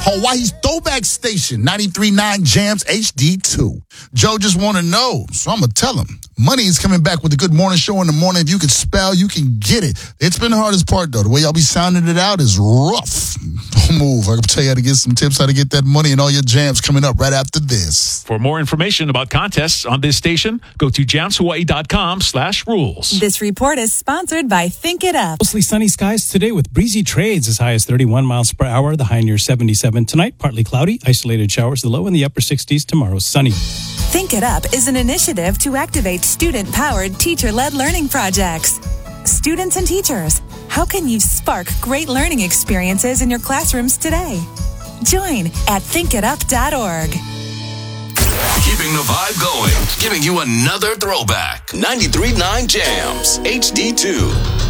Hawaii's throwback station, 93.9 Jams HD2. Joe just want to know, so I'm going to tell him. Money is coming back with the Good Morning Show in the morning. If you can spell, you can get it. It's been the hardest part, though. The way y'all be sounding it out is rough. Don't move. I can tell you how to get some tips how to get that money and all your jams coming up right after this. For more information about contests on this station, go to jamshawaii.com/rules. This report is sponsored by Think It Up. Mostly sunny skies today with breezy trades as high as 31 miles per hour. The high near 77 tonight. Partly cloudy, isolated showers. The low in the upper 60s. Tomorrow sunny. Think It Up is an initiative to activate student-powered, teacher-led learning projects. Students and teachers, how can you spark great learning experiences in your classrooms today? Join at thinkitup.org. Keeping the vibe going, giving you another throwback. 93.9 Jams, HD2.